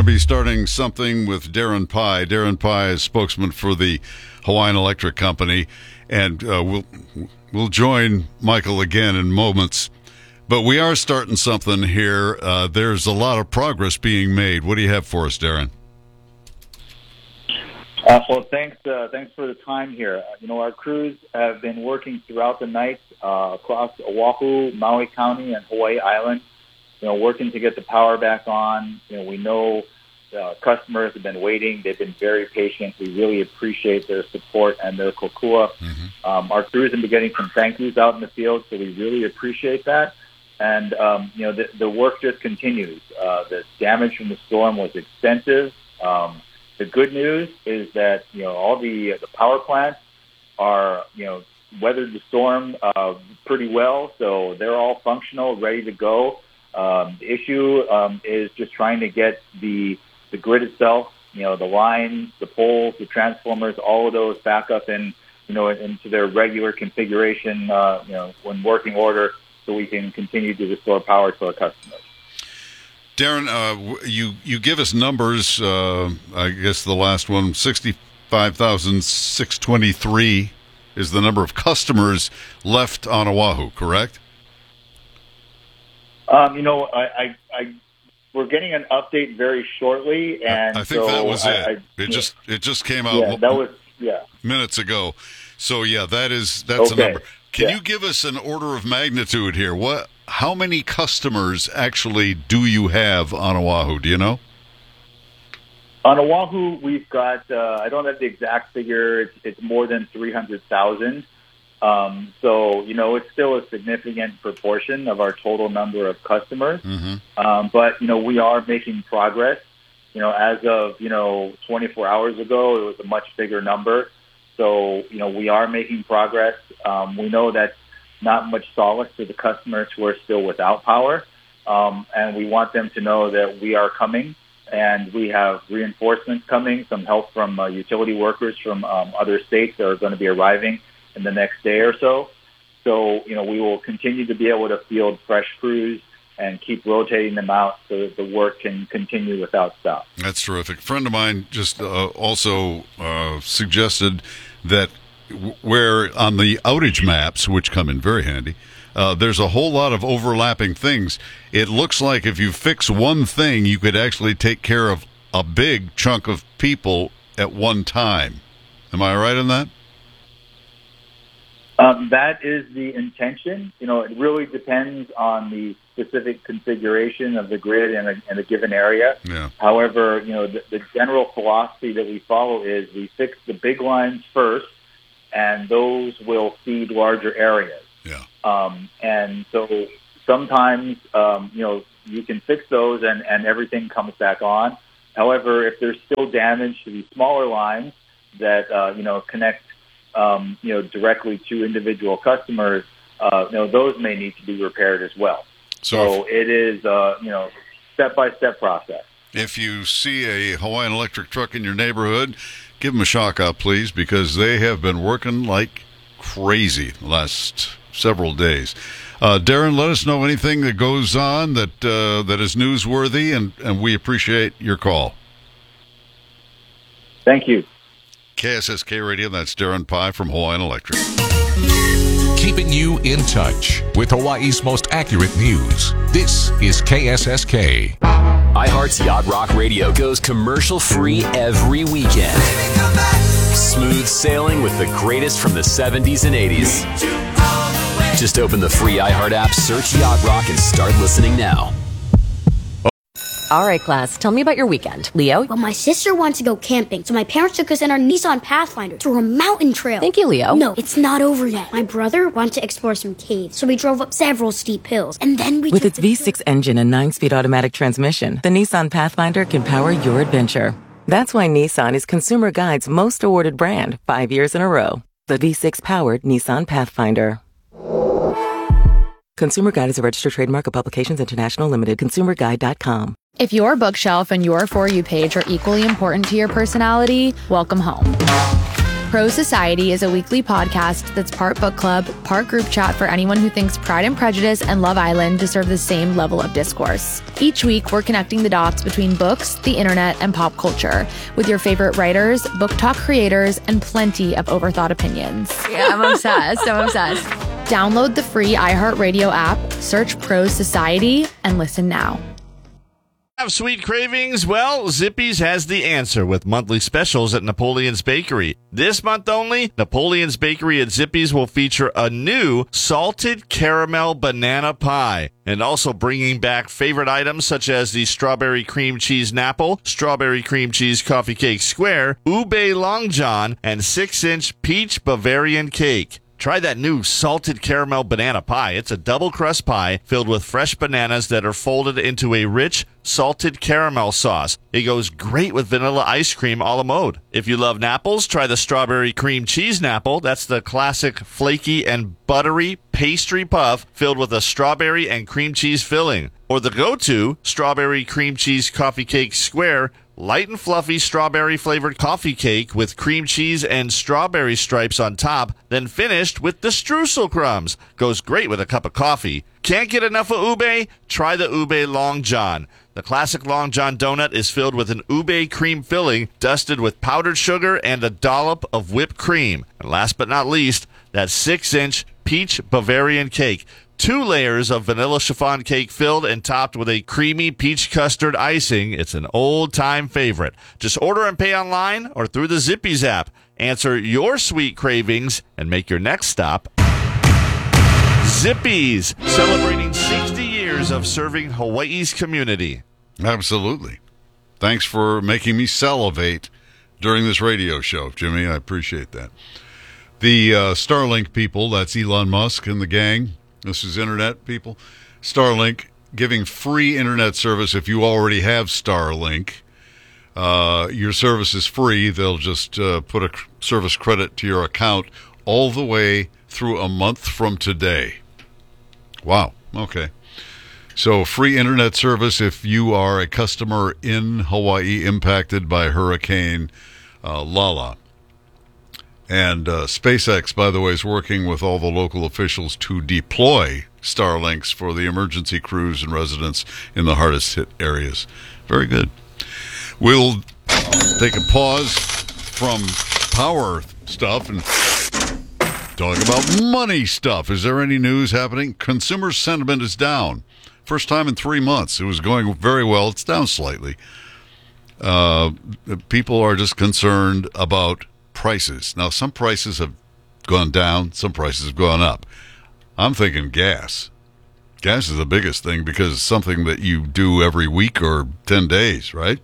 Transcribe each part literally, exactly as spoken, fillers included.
to be starting something with Darren Pai. Darren Pai is spokesman for the Hawaiian Electric Company, and uh, we'll we'll join Michael again in moments. But we are starting something here. Uh, there's a lot of progress being made. What do you have for us, Darren? Uh, well, thanks. Uh, thanks for the time here. Uh, you know, our crews have been working throughout the night uh, across Oahu, Maui County, and Hawaii Island. You know, working to get the power back on. You know, we know uh, customers have been waiting. They've been very patient. We really appreciate their support and their kokua. Mm-hmm. Um, our crews have been getting some thank yous out in the field, so we really appreciate that. And um, you know, the, the work just continues. Uh, the damage from the storm was extensive. Um, The good news is that, you know, all the the power plants are, you know, weathered the storm uh, pretty well, so they're all functional, ready to go. Um, the issue um, is just trying to get the the grid itself, you know, the lines, the poles, the transformers, all of those back up in, you know, into their regular configuration, uh, you know, when working order, so we can continue to restore power to our customers. Darren, uh, you, you give us numbers, uh, I guess the last one, sixty-five thousand six hundred twenty-three is the number of customers left on Oahu, correct? Um, you know, I, I, I, we're getting an update very shortly, and I think so that was I, it. I, it just it just came out yeah, that was, yeah. minutes ago. So, yeah, that is that's okay. the number. Can yeah. you give us an order of magnitude here? What? How many customers actually do you have on Oahu? Do you know? On Oahu, we've got, uh, I don't have the exact figure, it's, it's more than three hundred thousand. Um, so, you know, it's still a significant proportion of our total number of customers. Mm-hmm. Um, but, you know, we are making progress. You know, as of, you know, twenty-four hours ago, it was a much bigger number. So, you know, we are making progress. Um, we know that not much solace to the customers who are still without power. Um, and we want them to know that we are coming, and we have reinforcements coming, some help from uh, utility workers from um, other states that are going to be arriving in the next day or so. So, you know, we will continue to be able to field fresh crews and keep rotating them out so that the work can continue without stop. That's terrific. A friend of mine just uh, also uh, suggested that where on the outage maps, which come in very handy, uh, there's a whole lot of overlapping things. It looks like if you fix one thing, you could actually take care of a big chunk of people at one time. Am I right on that? Um, that is the intention. You know, it really depends on the specific configuration of the grid in a, in a given area. Yeah. However, you know, the, the general philosophy that we follow is we fix the big lines first, and those will feed larger areas. Yeah. Um, and so sometimes, um, you know, you can fix those and, and everything comes back on. However, if there's still damage to these smaller lines that, uh, you know, connect, um, you know, directly to individual customers, uh, you know, those may need to be repaired as well. So, so it is, uh, you know, step-by-step process. If you see a Hawaiian Electric truck in your neighborhood, give them a shock out, please, because they have been working like crazy the last several days. Uh, Darren, let us know anything that goes on that uh, that is newsworthy, and, and we appreciate your call. Thank you. K S S K Radio, that's Darren Pai from Hawaiian Electric. Keeping you in touch with Hawaii's most accurate news. This is K S S K. iHeart's Yacht Rock Radio goes commercial-free every weekend. Smooth sailing with the greatest from the seventies and eighties. Just open the free iHeart app, search Yacht Rock, and start listening now. All right, class, tell me about your weekend. Leo? Well, my sister wanted to go camping, so my parents took us in our Nissan Pathfinder through a mountain trail. Thank you, Leo. No, it's not over yet. My brother wanted to explore some caves, so we drove up several steep hills, and then we... With its V six engine and nine-speed automatic transmission, the Nissan Pathfinder can power your adventure. That's why Nissan is Consumer Guide's most awarded brand, five years in a row. The V six-powered Nissan Pathfinder. Consumer Guide is a registered trademark of Publications International Limited. consumer guide dot com. If your bookshelf and your For You page are equally important to your personality, welcome home. Pro Society is a weekly podcast that's part book club, part group chat for anyone who thinks Pride and Prejudice and Love Island deserve the same level of discourse. Each week, we're connecting the dots between books, the internet, and pop culture with your favorite writers, book talk creators, and plenty of overthought opinions. Yeah, I'm obsessed. I'm obsessed. Download the free iHeartRadio app, search Pro Society, and listen now. Have sweet cravings? Well, Zippy's has the answer with monthly specials at Napoleon's Bakery. This month only, Napoleon's Bakery at Zippy's will feature a new salted caramel banana pie, and also bringing back favorite items such as the strawberry cream cheese Napple, strawberry cream cheese coffee cake square, ube long john, and six inch peach Bavarian cake. Try that new salted caramel banana pie. It's a double crust pie filled with fresh bananas that are folded into a rich salted caramel sauce. It goes great with vanilla ice cream a la mode. If you love Napples, try the strawberry cream cheese Napple. That's the classic flaky and buttery pastry puff filled with a strawberry and cream cheese filling. Or the go-to strawberry cream cheese coffee cake square. Light and fluffy strawberry-flavored coffee cake with cream cheese and strawberry stripes on top, then finished with the streusel crumbs. Goes great with a cup of coffee. Can't get enough of ube? Try the ube long john. The classic long john donut is filled with an ube cream filling, dusted with powdered sugar and a dollop of whipped cream. And last but not least, that six inch peach Bavarian cake. Two layers of vanilla chiffon cake filled and topped with a creamy peach custard icing. It's an old-time favorite. Just order and pay online or through the Zippy's app. Answer your sweet cravings and make your next stop Zippy's, celebrating sixty years of serving Hawaii's community. Absolutely. Thanks for making me salivate during this radio show, Jimmy. I appreciate that. The uh, Starlink people, that's Elon Musk and the gang. This is internet people. Starlink giving free internet service if you already have Starlink. Uh, your service is free. They'll just uh, put a service credit to your account all the way through a month from today. Wow. Okay. So free internet service if you are a customer in Hawaii impacted by Hurricane uh, Lala. And uh, SpaceX, by the way, is working with all the local officials to deploy Starlinks for the emergency crews and residents in the hardest hit areas. Very good. We'll take a pause from power stuff and talk about money stuff. Is there any news happening? Consumer sentiment is down. First time in three months. It was going very well. It's down slightly. Uh, people are just concerned about prices. Now, some prices have gone down, some prices have gone up. I'm thinking gas. Gas is the biggest thing because it's something that you do every week or ten days, right?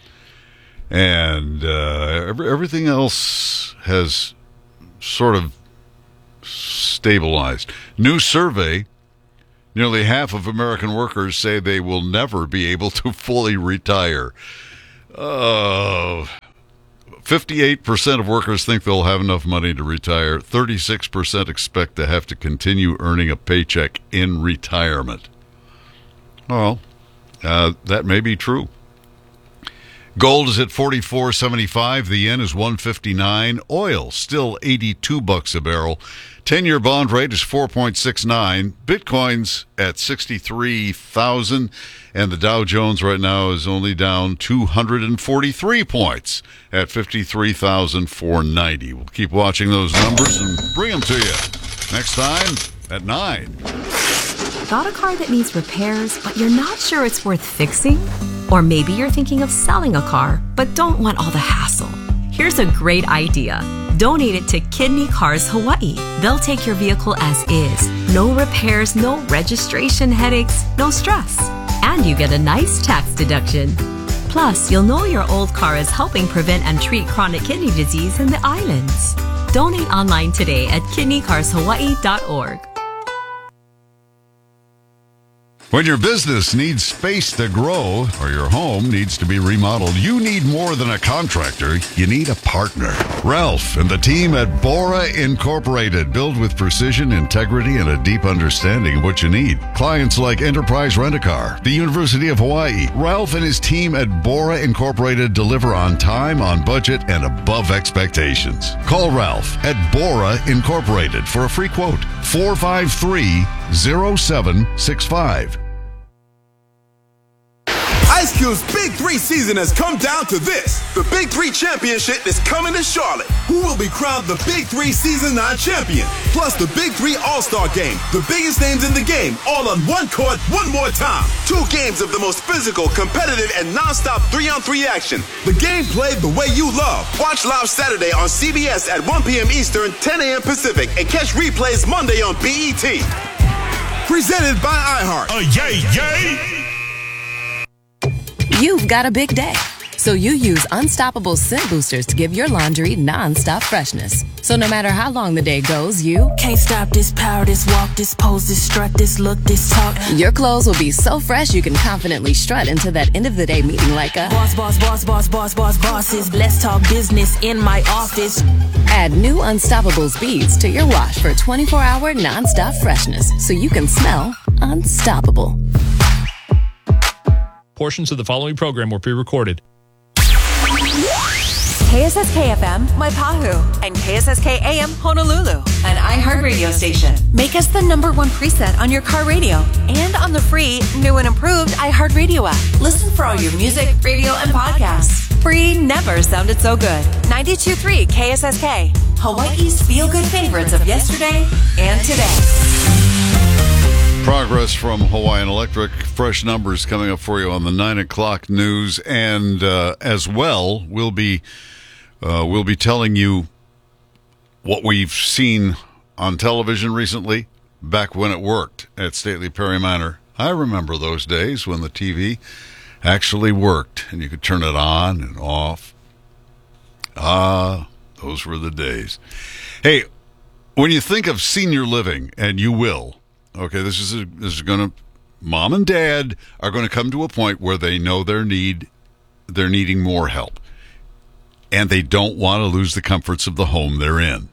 And uh, every, everything else has sort of stabilized. New survey, nearly half of American workers say they will never be able to fully retire. Uh, fifty-eight percent of workers think they'll have enough money to retire. thirty-six percent expect to have to continue earning a paycheck in retirement. Well, uh, that may be true. Gold is at forty-four seventy-five. The yen is one fifty-nine. Oil still eighty-two bucks a barrel. ten-year bond rate is four point six nine. Bitcoin's at sixty-three thousand. And the Dow Jones right now is only down two hundred forty-three points at fifty-three thousand four hundred ninety. We'll keep watching those numbers and bring them to you next time at nine. Got a car that needs repairs, but you're not sure it's worth fixing? Or maybe you're thinking of selling a car, but don't want all the hassle. Here's a great idea. Donate it to Kidney Cars Hawaii. They'll take your vehicle as is. No repairs, no registration headaches, no stress. And you get a nice tax deduction. Plus, you'll know your old car is helping prevent and treat chronic kidney disease in the islands. Donate online today at kidney cars hawaii dot org. When your business needs space to grow or your home needs to be remodeled, you need more than a contractor. You need a partner. Ralph and the team at Bora Incorporated build with precision, integrity, and a deep understanding of what you need. Clients like Enterprise Rent-A-Car, the University of Hawaii. Ralph and his team at Bora Incorporated deliver on time, on budget, and above expectations. Call Ralph at Bora Incorporated for a free quote. four five three, zero seven six five. Ice Cube's Big Three season has come down to this. The Big Three Championship is coming to Charlotte. Who will be crowned the Big Three Season nine champion? Plus the Big Three All-Star Game. The biggest names in the game, all on one court, one more time. Two games of the most physical, competitive, and non-stop three-on-three action. The game played the way you love. Watch live Saturday on C B S at one p.m. Eastern, ten a.m. Pacific, and catch replays Monday on B E T. Presented by iHeart. Oh, yay, yay! You've got a big day, so you use Unstoppable Scent Boosters to give your laundry non-stop freshness. So no matter how long the day goes, you can't stop this power, this walk, this pose, this strut, this look, this talk. Your clothes will be so fresh you can confidently strut into that end of the day meeting like a boss, boss, boss, boss, boss, boss, bosses. Let's talk business in my office. Add new Unstoppables beads to your wash for twenty-four hour non-stop freshness, so you can smell unstoppable. Portions of the following program were pre-recorded. K S S K F M, Waipahu, and K S S K A M, Honolulu, an iHeart radio station. Make us the number one preset on your car radio and on the free, new and improved iHeart Radio app. Listen for all your music, radio, and podcasts. Free never sounded so good. ninety-two point three K S S K, Hawaii's feel-good favorites of yesterday and today. Progress from Hawaiian Electric. Fresh numbers coming up for you on the nine o'clock news, and uh, as well, we'll be uh, we'll be telling you what we've seen on television recently. Back when it worked at Stately Perry Manor, I remember those days when the T V actually worked and you could turn it on and off. Ah, those were the days. Hey, when you think of senior living, and you will. Okay, this is a, this is going to, mom and dad are going to come to a point where they know their need, they're needing more help, and they don't want to lose the comforts of the home they're in.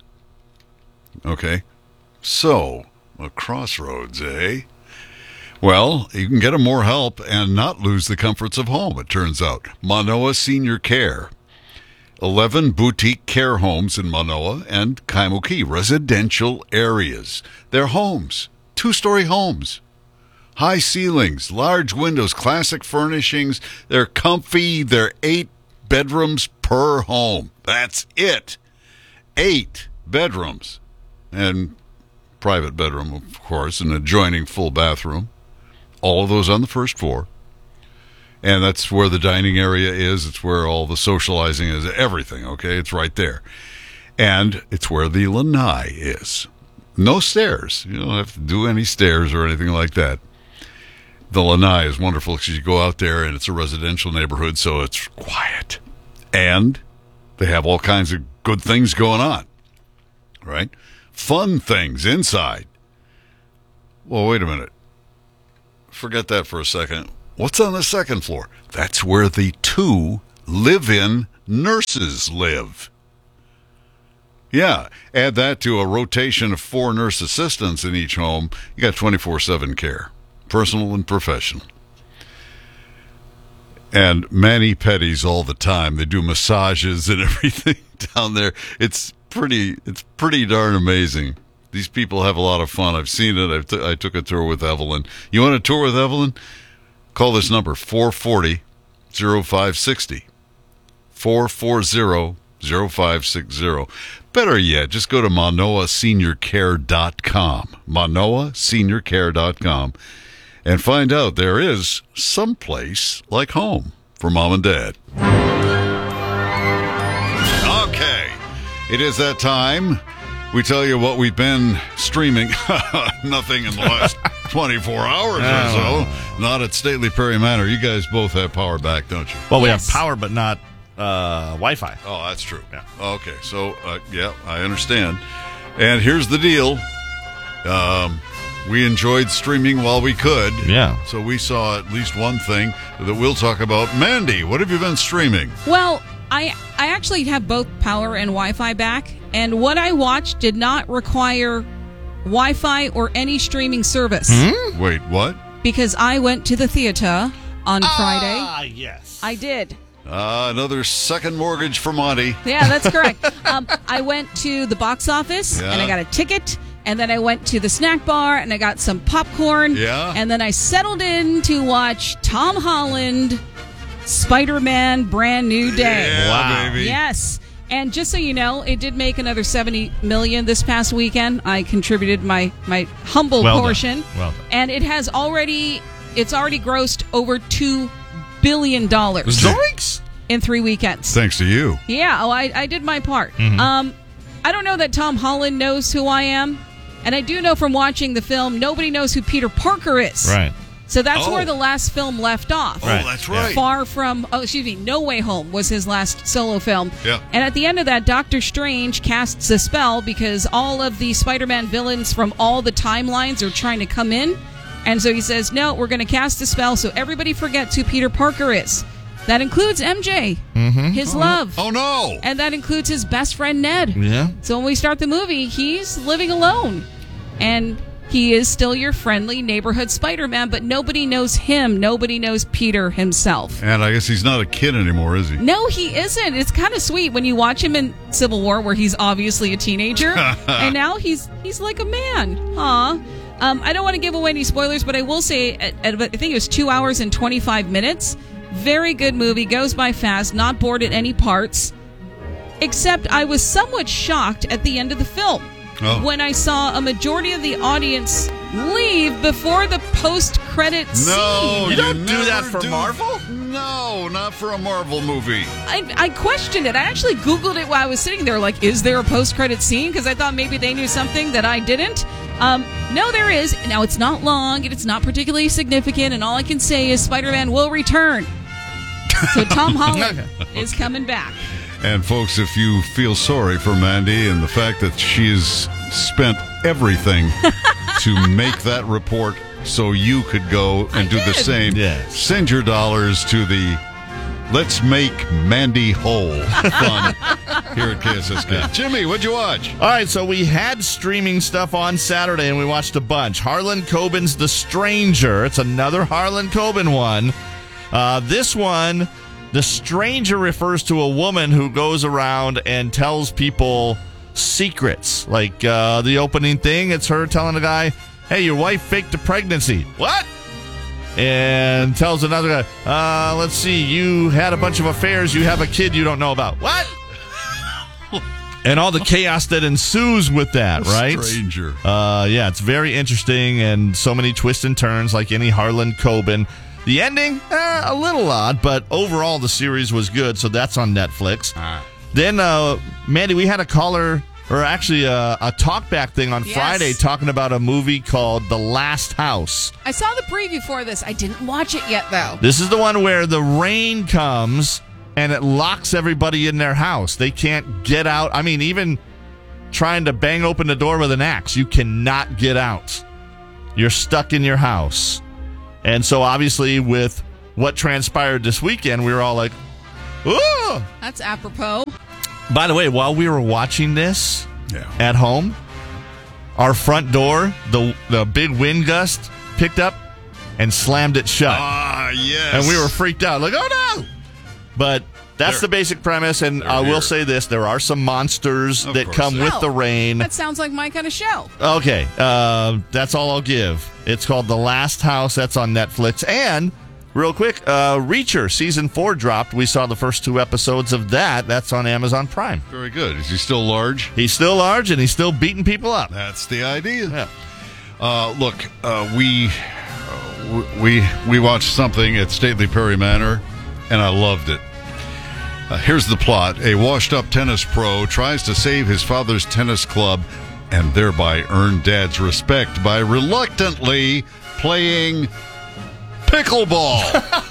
Okay, so a crossroads, eh? Well, you can get them more help and not lose the comforts of home. It turns out Manoa Senior Care, eleven boutique care homes in Manoa and Kaimuki, residential areas. They're homes. Two-story homes, high ceilings, large windows, classic furnishings. They're comfy. They're eight bedrooms per home. That's it. Eight bedrooms. And private bedroom, of course, an adjoining full bathroom. All of those on the first floor. And that's where the dining area is. It's where all the socializing is. Everything, okay? It's right there. And it's where the lanai is. No stairs. You don't have to do any stairs or anything like that. The lanai is wonderful because you go out there and it's a residential neighborhood, so it's quiet. And they have all kinds of good things going on, right? Fun things inside. Well, wait a minute. Forget that for a second. What's on the second floor? That's where the two live-in nurses live. Yeah, add that to a rotation of four nurse assistants in each home. You got twenty-four seven care, personal and professional. And mani-pedis all the time. They do massages and everything down there. It's pretty, it's pretty darn amazing. These people have a lot of fun. I've seen it. I've t- I took a tour with Evelyn. You want a tour with Evelyn? Call this number, four four zero, zero five six zero. four four zero, zero five six zero. Better yet, just go to manoa senior care dot com, manoa senior care dot com, and find out there is some place like home for mom and dad. Okay, it is that time. We tell you what we've been streaming. Nothing in the last twenty-four hours or so. Not at Stately Perry Manor. You guys both have power back, don't you? Well, we yes. have power, but not uh, Wi-Fi. Oh, that's true. Yeah. Okay, so, uh, yeah, I understand. And here's the deal. Um, we enjoyed streaming while we could. Yeah. So we saw at least one thing that we'll talk about. Mandy, what have you been streaming? Well, I I actually have both power and Wi-Fi back, and what I watched did not require Wi-Fi or any streaming service. Hmm? Wait, what? Because I went to the theater on ah, Friday. Ah, yes. I did. Uh, another second mortgage for Monty. Yeah, that's correct. um, I went to the box office, Yeah. and I got a ticket, and then I went to the snack bar, and I got some popcorn. Yeah. And then I settled in to watch Tom Holland, Spider-Man, Brand New Day. Yeah, Wow. baby. Yes. And just so you know, it did make another seventy million dollars this past weekend. I contributed my, my humble Well done. portion. Well done. And it has already, it's already grossed over two billion dollars Zoinks! in three weekends. Thanks to you. Yeah, oh, I, I did my part. Mhm. Um, I don't know that Tom Holland knows who I am. And I do know from watching the film, nobody knows who Peter Parker is. Right. So that's Oh. where the last film left off. Oh, Right. that's right. Far From, oh, excuse me, No Way Home was his last solo film. Yeah. And at the end of that, Doctor Strange casts a spell because all of the Spider-Man villains from all the timelines are trying to come in. And so he says, no, we're going to cast a spell so everybody forgets who Peter Parker is. That includes M J, Mm-hmm. his love. Oh, no. And that includes his best friend, Ned. Yeah. So when we start the movie, he's living alone. And he is still your friendly neighborhood Spider-Man, but nobody knows him. Nobody knows Peter himself. And I guess he's not a kid anymore, is he? No, he isn't. It's kind of sweet when you watch him in Civil War, where he's obviously a teenager, and now he's he's like a man. Aw. Um, I don't want to give away any spoilers, but I will say, at, at, I think it was two hours and twenty-five minutes. Very good movie, goes by fast, not bored at any parts. Except I was somewhat shocked at the end of the film. Oh. When I saw a majority of the audience leave before the post-credit No, scene. You don't do never that for Marvel? No, not for a Marvel movie. I, I questioned it. I actually Googled it while I was sitting there, like, is there a post-credit scene? Because I thought maybe they knew something that I didn't. Um, no, there is. Now, it's not long, and it's not particularly significant, and all I can say is Spider-Man will return. So Tom Holland is coming back. And folks, if you feel sorry for Mandy and the fact that she's spent everything to make that report so you could go and I do the did. same, Yes. send your dollars to the Let's Make Mandy Whole fund here at K S S K. Jimmy, what'd you watch? All right, so we had streaming stuff on Saturday, and we watched a bunch. Harlan Coben's The Stranger. It's another Harlan Coben one. Uh, this one, The Stranger refers to a woman who goes around and tells people secrets. Like uh, the opening thing, it's her telling a guy, hey, your wife faked a pregnancy. What? And tells another guy, uh, let's see, you had a bunch of affairs, you have a kid you don't know about. What? And all the chaos that ensues with that, right? Stranger. Uh, yeah, it's very interesting and so many twists and turns like any Harlan Coben. The ending, eh, a little odd, but overall the series was good, so that's on Netflix. Ah. Then, uh, Mandy, we had a caller, or actually a, a talkback thing on Yes. Friday talking about a movie called The Last House. I saw the preview for this. I didn't watch it yet, though. This is the one where the rain comes and it locks everybody in their house. They can't get out. I mean, even trying to bang open the door with an axe, you cannot get out. You're stuck in your house. And so obviously with what transpired this weekend, we were all like, ooh! That's apropos. By the way, while we were watching this Yeah. at home, our front door, the the big wind gust picked up and slammed it shut. Ah, yes. And we were freaked out, like, oh no! But that's They're- the basic premise, and I will here. say this, there are some monsters Of that course come there with Oh, the rain. That sounds like my kind of show. Okay, uh, that's all I'll give. It's called The Last House. That's on Netflix. And, real quick, uh, Reacher, Season four dropped. We saw the first two episodes of that. That's on Amazon Prime. Very good. Is he still large? He's still large, and he's still beating people up. That's the idea. Yeah. Uh, look, uh, we, uh, w- we we watched something at Stately Perry Manor, and I loved it. Uh, here's the plot. A washed-up tennis pro tries to save his father's tennis club and thereby earn Dad's respect by reluctantly playing pickleball.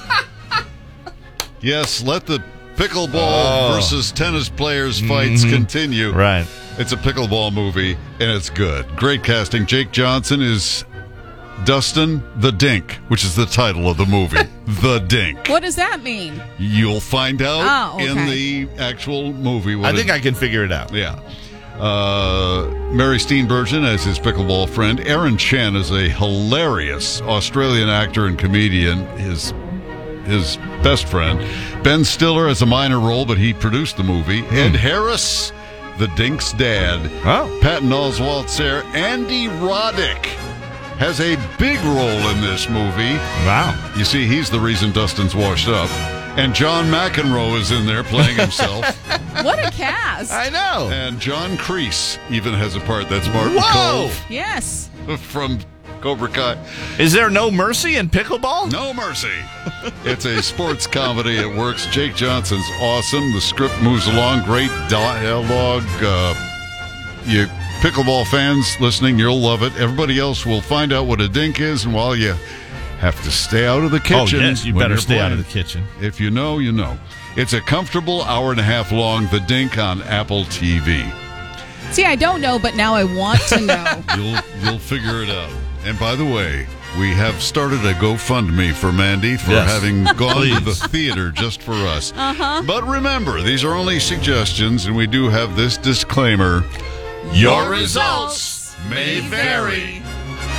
Yes, let the pickleball Oh. versus tennis players fights Mhm. continue. Right. It's a pickleball movie, and it's good. Great casting. Jake Johnson is Dustin the Dink, which is the title of the movie. The Dink. What does that mean? You'll find out Oh, okay. in the actual movie. What I think it- I can figure it out. Yeah. Uh, Mary Steenburgen as his pickleball friend. Aaron Chen is a hilarious Australian actor and comedian. His his best friend. Ben Stiller has a minor role, but he produced the movie. Ed Harris, the Dink's dad. Oh. Patton Oswalt's there. Andy Roddick has a big role in this movie. Wow. You see, he's the reason Dustin's washed up. And John McEnroe is in there playing himself. What a cast. I know. And John Kreese even has a part. That's Martin Whoa! Cove Yes. from Cobra Kai. Is there no mercy in pickleball? No mercy. It's a sports comedy. It works. Jake Johnson's awesome. The script moves along. Great dialogue. Uh, you pickleball fans listening, you'll love it. Everybody else will find out what a dink is, and while you have to stay out of the kitchen. Oh, yes, you when better you're stay out of playing. the kitchen. If you know, you know. It's a comfortable hour and a half long. The Dink on Apple T V. See, I don't know, but now I want to know. You'll you'll figure it out. And by the way, we have started a GoFundMe for Mandy for Yes. having gone to the Please. theater just for us. Uh-huh. But remember, these are only suggestions, and we do have this disclaimer. Your results may vary.